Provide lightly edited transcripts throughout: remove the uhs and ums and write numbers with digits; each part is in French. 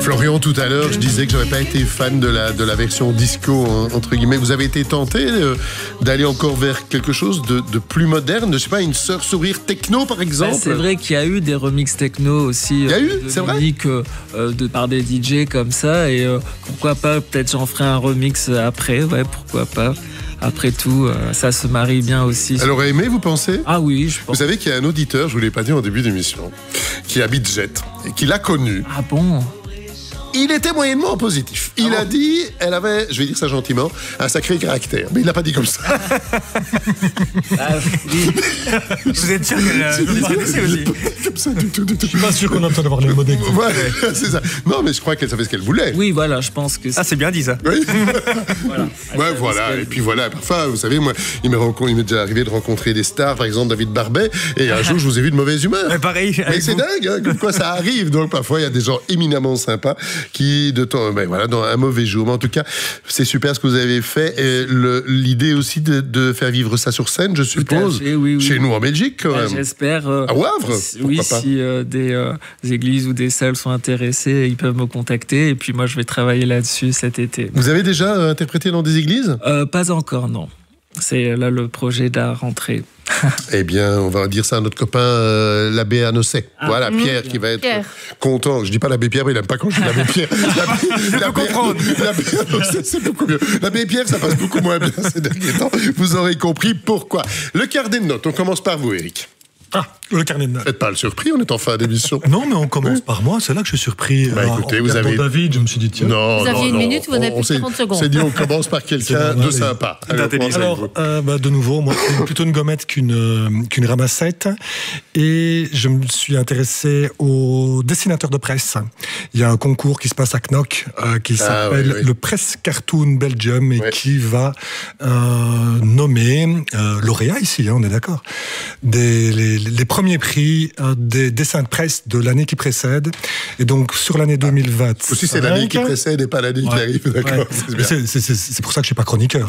Florian, tout à l'heure, je disais que j'avais pas été fan de la version disco, entre guillemets. Vous avez été tenté d'aller encore vers quelque chose de plus moderne, je sais pas, une sœur sourire techno par exemple. C'est vrai qu'il y a eu des remixes techno aussi. Il y a eu, c'est vrai. Par des DJ comme ça, et pourquoi pas, peut-être j'en ferai un remix après, ouais, pourquoi pas. Après tout, ça se marie bien aussi. Elle aurait aimé, vous pensez ? Ah oui, je pense. Vous savez qu'il y a un auditeur, je vous l'ai pas dit en début d'émission, qui habite Jette et qui l'a connu. Ah bon ? Il était moyennement positif. Il a dit, elle avait, je vais dire ça gentiment, un sacré caractère. Mais il l'a pas dit comme ça. Oui. Vous êtes sûr qu'elle vous connaissez aussi ? Comme ça du tout. Je suis pas sûr qu'on a besoin d'avoir les mots d'exemple. Voilà, c'est ça. Non, mais je crois qu'elle savait ce qu'elle voulait. Oui, voilà, je pense que Ah, c'est bien dit ça. Oui. voilà. Ouais, voilà. Et puis voilà, parfois, vous savez, moi, il m'est déjà arrivé de rencontrer des stars, par exemple David Barbet, et un jour, je vous ai vu de mauvaise humeur. Mais pareil. Mais c'est dingue, hein, comme quoi ça arrive. Donc parfois, il y a des gens éminemment sympas qui, dans un mauvais jour. Mais en tout cas, c'est super ce que vous avez fait. Et l'idée aussi de faire vivre ça sur scène, je suppose. Tout à fait, oui. Chez nous en Belgique, quand même. J'espère. À Wavre, oui, pourquoi pas. si des églises ou des salles sont intéressées, ils peuvent me contacter. Et puis moi, je vais travailler là-dessus cet été. Vous avez déjà interprété dans des églises ? Pas encore, non. C'est là le projet de la rentrée. Eh bien, on va dire ça à notre copain l'abbé Anosset. Voilà, Pierre qui va être content. Je dis pas l'abbé Pierre, mais il n'aime pas quand je dis l'abbé Pierre. L'abbé Anosset, c'est beaucoup mieux. L'abbé Pierre, ça passe beaucoup moins bien ces derniers temps. Vous aurez compris pourquoi. Le carnet de notes, on commence par vous, Eric. Ah, le carnet de notes. Faites pas le surpris, on est en fin d'émission. Non, mais on commence par moi, c'est là que je suis surpris. Écoutez, vous avez... David, je me suis dit, tiens. Non, vous aviez une minute, vous n'avez plus de 30 secondes. On s'est dit, on commence par quelqu'un de sympa. Alors, de nouveau, moi, c'est plutôt une gommette qu'une ramassette. Et je me suis intéressé aux dessinateurs de presse. Il y a un concours qui se passe à Knock, qui s'appelle le Press Cartoon Belgium, et qui va nommer lauréats ici, on est d'accord, les premiers prix des dessins de presse de l'année qui précède. Et donc, sur l'année 2020. Aussi, c'est l'année qui précède et pas l'année qui arrive, d'accord. C'est pour ça que je ne suis pas chroniqueur.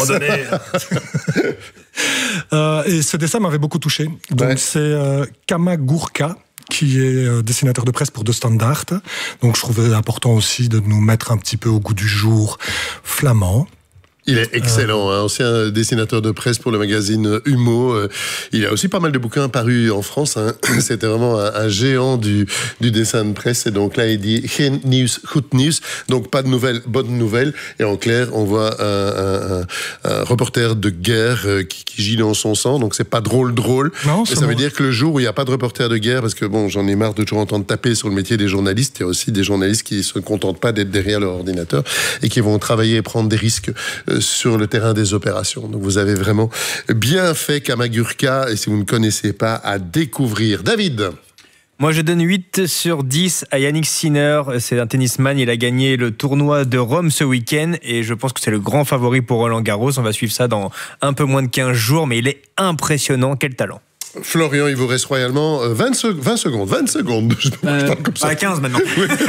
Et ce dessin m'avait beaucoup touché. Donc, c'est Kamagurka, qui est dessinateur de presse pour De Standaard. Donc, je trouvais important aussi de nous mettre un petit peu au goût du jour flamand. Il est excellent, ancien dessinateur de presse pour le magazine Humo. Il a aussi pas mal de bouquins parus en France. C'était vraiment un géant du dessin de presse. Et donc là, il dit « Geen nieuws, goed nieuws ». Donc pas de nouvelles, bonnes nouvelles. Et en clair, on voit un reporter de guerre qui gît dans son sang. Donc c'est pas drôle. Non, mais ça veut dire que le jour où il n'y a pas de reporter de guerre, parce que bon, j'en ai marre de toujours entendre taper sur le métier des journalistes. Il y a aussi des journalistes qui se contentent pas d'être derrière leur ordinateur et qui vont travailler et prendre des risques sur le terrain des opérations. Donc vous avez vraiment bien fait Kamagurka, et si vous ne connaissez pas, à découvrir. David ? Moi, je donne 8 sur 10 à Yannick Sinner. C'est un tennisman. Il a gagné le tournoi de Rome ce week-end et je pense que c'est le grand favori pour Roland Garros. On va suivre ça dans un peu moins de 15 jours, mais il est impressionnant. Quel talent. Florian, il vous reste royalement 20 secondes. Je parle comme ça. À 15 maintenant.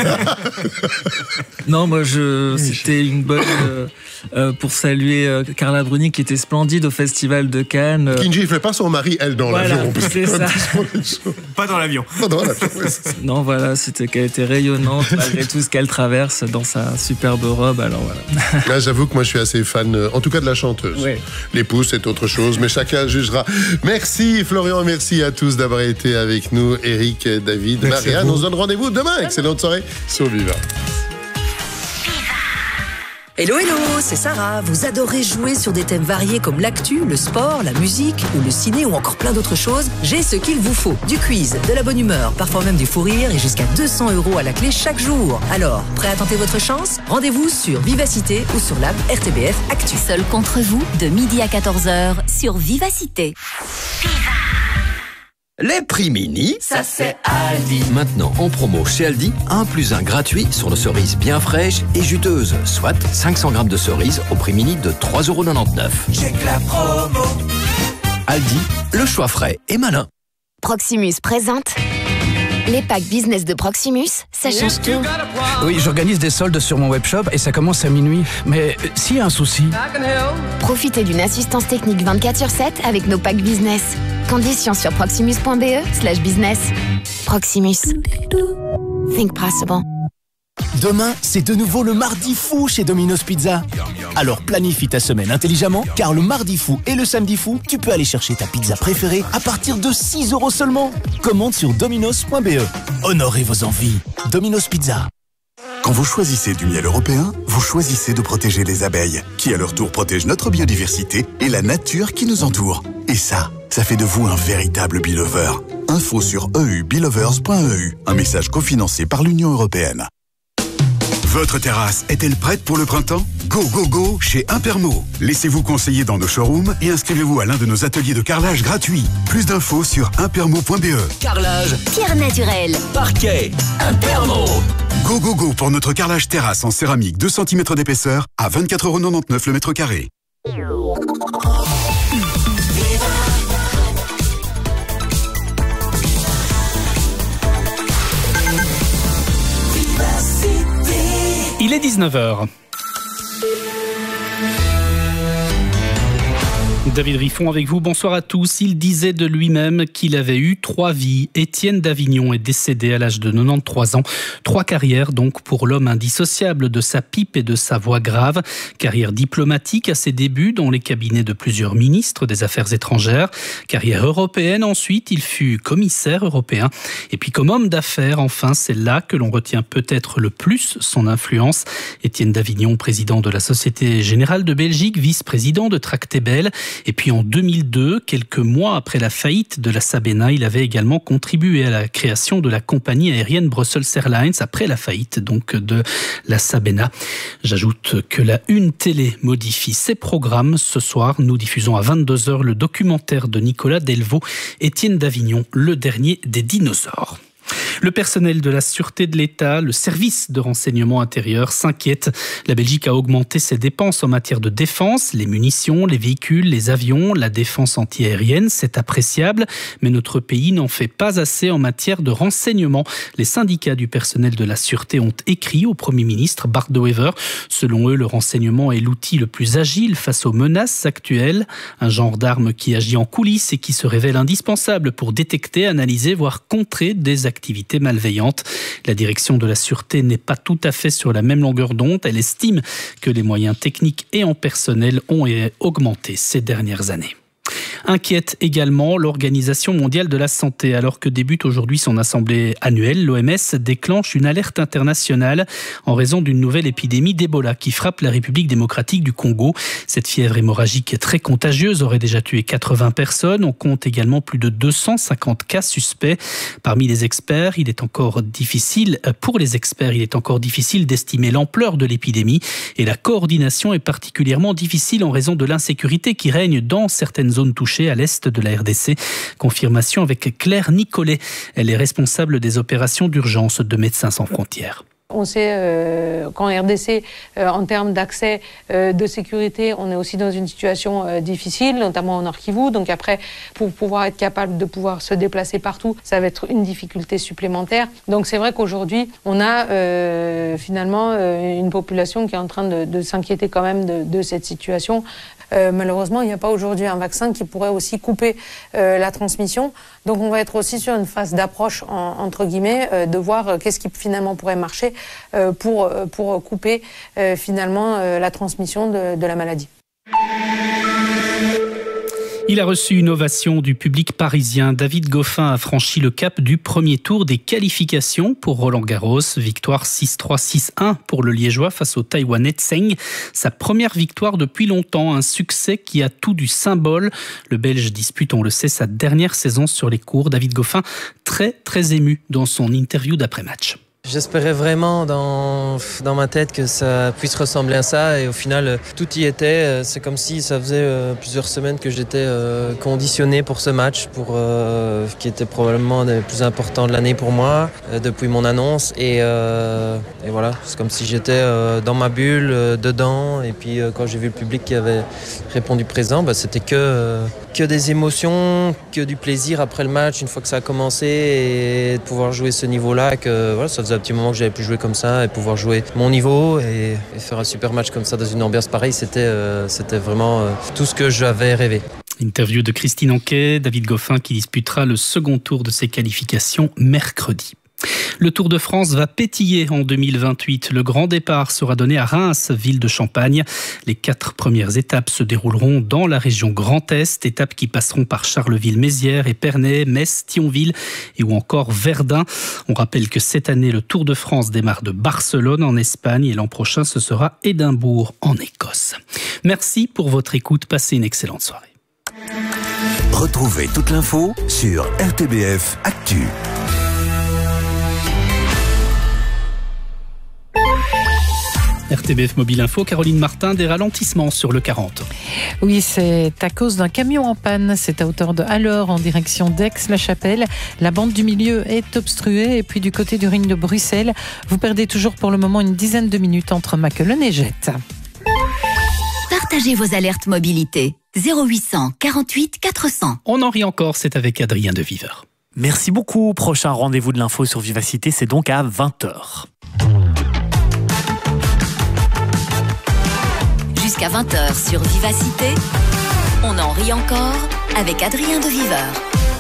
Non, moi, c'était une bonne... pour saluer Carla Bruni, qui était splendide au Festival de Cannes. Qui ne gifle pas son mari, elle, dans l'avion. C'est ça. Pas dans l'avion. Non, voilà, c'était qu'elle était rayonnante, malgré tout ce qu'elle traverse dans sa superbe robe. Alors voilà. Là, j'avoue que moi, je suis assez fan, en tout cas de la chanteuse. Oui. L'époux, c'est autre chose, mais chacun jugera. Merci, Florian. Merci à tous d'avoir été avec nous. Eric, David, Marianne. On se donne rendez-vous demain. Excellente soirée sur Viva. Hello, c'est Sarah. Vous adorez jouer sur des thèmes variés comme l'actu, le sport, la musique ou le ciné ou encore plein d'autres choses? J'ai ce qu'il vous faut. Du quiz, de la bonne humeur, parfois même du fou rire et jusqu'à 200 € à la clé chaque jour. Alors, prêt à tenter votre chance? Rendez-vous sur Vivacité ou sur l'app RTBF Actu. Seul contre vous, de midi à 14h sur Vivacité. Les prix mini, ça c'est Aldi. Maintenant en promo chez Aldi, 1 + 1 gratuit sur nos cerises bien fraîches et juteuses, soit 500 grammes de cerises au prix mini de 3,99 €. Check la promo. Aldi, le choix frais et malin. Proximus présente les packs business de Proximus, ça change tout. Oui, j'organise des soldes sur mon webshop et ça commence à minuit. Mais s'il y a un souci... Profitez d'une assistance technique 24/7 avec nos packs business. Conditions sur proximus.be/business. Proximus. Think possible. Demain, c'est de nouveau le mardi fou chez Domino's Pizza. Alors planifie ta semaine intelligemment, car le mardi fou et le samedi fou, tu peux aller chercher ta pizza préférée à partir de 6 € seulement. Commande sur dominos.be. Honorez vos envies. Domino's Pizza. Quand vous choisissez du miel européen, vous choisissez de protéger les abeilles, qui à leur tour protègent notre biodiversité et la nature qui nous entoure. Et ça fait de vous un véritable bee-lover. Info sur eubeelovers.eu. Un message cofinancé par l'Union européenne. Votre terrasse est-elle prête pour le printemps ? Go, go, go chez Impermo. Laissez-vous conseiller dans nos showrooms et inscrivez-vous à l'un de nos ateliers de carrelage gratuits. Plus d'infos sur impermo.be. Carrelage, pierre naturelle, parquet, Impermo. Go, go, go pour notre carrelage terrasse en céramique 2 cm d'épaisseur à 24,99 € le mètre carré. Il est 19h. David Riffon avec vous, bonsoir à tous. Il disait de lui-même qu'il avait eu 3 vies. Étienne d'Avignon est décédé à l'âge de 93 ans. 3 carrières donc pour l'homme indissociable de sa pipe et de sa voix grave. Carrière diplomatique à ses débuts dans les cabinets de plusieurs ministres des Affaires étrangères. Carrière européenne ensuite, il fut commissaire européen. Et puis comme homme d'affaires, enfin, c'est là que l'on retient peut-être le plus son influence. Étienne d'Avignon, président de la Société Générale de Belgique, vice-président de Tractebel. Et puis en 2002, quelques mois après la faillite de la Sabena, il avait également contribué à la création de la compagnie aérienne Brussels Airlines après la faillite donc de la Sabena. J'ajoute que la Une télé modifie ses programmes. Ce soir, nous diffusons à 22h le documentaire de Nicolas Delvaux, Étienne d'Avignon, le dernier des dinosaures. Le personnel de la Sûreté de l'État, le service de renseignement intérieur s'inquiète. La Belgique a augmenté ses dépenses en matière de défense, les munitions, les véhicules, les avions, la défense antiaérienne, c'est appréciable, mais notre pays n'en fait pas assez en matière de renseignement. Les syndicats du personnel de la Sûreté ont écrit au Premier ministre Bart De Wever. Selon eux, le renseignement est l'outil le plus agile face aux menaces actuelles, un genre d'arme qui agit en coulisses et qui se révèle indispensable pour détecter, analyser, voire contrer des activités malveillantes. La direction de la Sûreté n'est pas tout à fait sur la même longueur d'onde. Elle estime que les moyens techniques et en personnel ont augmenté ces dernières années. Inquiète également l'Organisation mondiale de la santé. Alors que débute aujourd'hui son assemblée annuelle, l'OMS déclenche une alerte internationale en raison d'une nouvelle épidémie d'Ebola qui frappe la République démocratique du Congo. Cette fièvre hémorragique très contagieuse aurait déjà tué 80 personnes. On compte également plus de 250 cas suspects. Parmi les experts, il est encore difficile d'estimer l'ampleur de l'épidémie et la coordination est particulièrement difficile en raison de l'insécurité qui règne dans certaines zones touchées à l'est de la RDC. Confirmation avec Claire Nicolet. Elle est responsable des opérations d'urgence de Médecins sans frontières. On sait qu'en RDC, en termes d'accès de sécurité, on est aussi dans une situation difficile, notamment au Nord Kivu. Donc après, pour pouvoir être capable de pouvoir se déplacer partout, ça va être une difficulté supplémentaire. Donc c'est vrai qu'aujourd'hui, on a finalement une population qui est en train de s'inquiéter quand même de cette situation. Malheureusement, il n'y a pas aujourd'hui un vaccin qui pourrait aussi couper la transmission. Donc on va être aussi sur une phase d'approche, entre guillemets, de voir qu'est-ce qui finalement pourrait marcher pour couper finalement la transmission de la maladie. Il a reçu une ovation du public parisien. David Goffin a franchi le cap du premier tour des qualifications pour Roland-Garros. Victoire 6-3, 6-1 pour le Liégeois face au Taïwanais Tseng. Sa première victoire depuis longtemps, un succès qui a tout du symbole. Le Belge dispute, on le sait, sa dernière saison sur les cours. David Goffin, très ému dans son interview d'après-match. J'espérais vraiment dans ma tête que ça puisse ressembler à ça et au final tout y était. C'est comme si ça faisait plusieurs semaines que j'étais conditionné pour ce match, qui était probablement le plus important de l'année pour moi depuis mon annonce et voilà, c'est comme si j'étais dans ma bulle, dedans et puis quand j'ai vu le public qui avait répondu présent, c'était que des émotions, que du plaisir après le match une fois que ça a commencé et de pouvoir jouer ce niveau-là, que voilà, ça faisait un petit moment que j'avais pu jouer comme ça et pouvoir jouer mon niveau et faire un super match comme ça dans une ambiance pareille, c'était vraiment tout ce que j'avais rêvé. Interview de Christine Anquet, David Goffin qui disputera le second tour de ses qualifications mercredi. Le Tour de France va pétiller en 2028. Le grand départ sera donné à Reims, ville de Champagne. Les 4 premières étapes se dérouleront dans la région Grand Est, étapes qui passeront par Charleville-Mézières, Épernay, Metz, Thionville et ou encore Verdun. On rappelle que cette année, le Tour de France démarre de Barcelone en Espagne et l'an prochain, ce sera Édimbourg en Écosse. Merci pour votre écoute. Passez une excellente soirée. Retrouvez toute l'info sur RTBF Actu. RTBF Mobile Info, Caroline Martin, des ralentissements sur le 40. Oui, c'est à cause d'un camion en panne. C'est à hauteur de Alleur en direction d'Aix-la-Chapelle. La bande du milieu est obstruée et puis du côté du ring de Bruxelles, vous perdez toujours pour le moment une dizaine de minutes entre Maquelone et Jette. Partagez vos alertes mobilité. 0800 48 400. On en rit encore, c'est avec Adrien de Viveur. Merci beaucoup. Prochain rendez-vous de l'info sur Vivacité, c'est donc à 20h. Jusqu'à 20h sur Vivacité, on en rit encore avec Adrien de Viveur.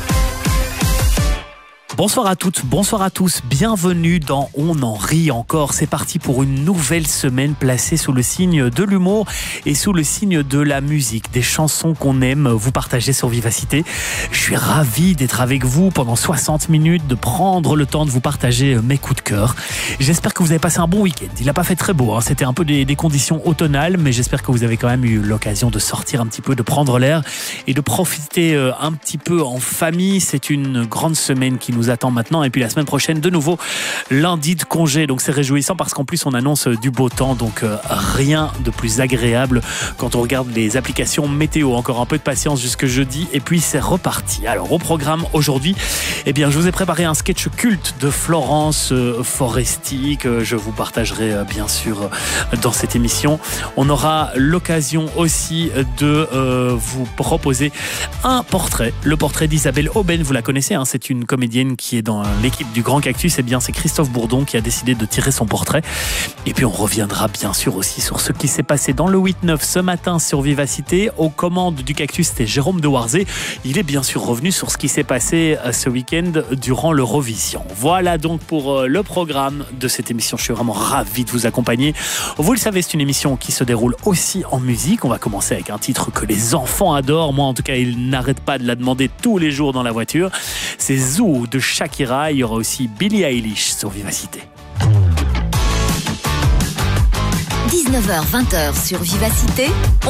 Bonsoir à toutes, bonsoir à tous, bienvenue dans On en rit encore. C'est parti pour une nouvelle semaine placée sous le signe de l'humour et sous le signe de la musique, des chansons qu'on aime vous partager sur Vivacité. Je suis ravi d'être avec vous pendant 60 minutes, de prendre le temps de vous partager mes coups de cœur. J'espère que vous avez passé un bon week-end. Il n'a pas fait très beau, hein. C'était un peu des conditions automnales, mais j'espère que vous avez quand même eu l'occasion de sortir un petit peu, de prendre l'air et de profiter un petit peu en famille. C'est une grande semaine qui nous attend maintenant, et puis la semaine prochaine de nouveau lundi de congé, donc c'est réjouissant parce qu'en plus on annonce du beau temps, donc rien de plus agréable quand on regarde les applications météo. Encore un peu de patience jusque jeudi et puis c'est reparti. Alors au programme aujourd'hui, eh bien je vous ai préparé un sketch culte de Florence Foresti que je vous partagerai bien sûr dans cette émission. On aura l'occasion aussi de vous proposer un portrait, le portrait d'Isabelle Aubin. Vous la connaissez, hein, c'est une comédienne qui est dans l'équipe du Grand Cactus. Eh bien c'est Christophe Bourdon qui a décidé de tirer son portrait. Et puis on reviendra bien sûr aussi sur ce qui s'est passé dans le 8-9 ce matin sur Vivacité. Aux commandes du Cactus, c'était Jérôme de Warzé. Il est bien sûr revenu sur ce qui s'est passé ce week-end durant l'Eurovision. Voilà donc pour le programme de cette émission. Je suis vraiment ravi de vous accompagner. Vous le savez, c'est une émission qui se déroule aussi en musique. On va commencer avec un titre que les enfants adorent. Moi en tout cas, ils n'arrêtent pas de la demander tous les jours dans la voiture. C'est Zoo de Shakira. Il y aura aussi Billie Eilish sur Vivacité. 19h-20h sur Vivacité.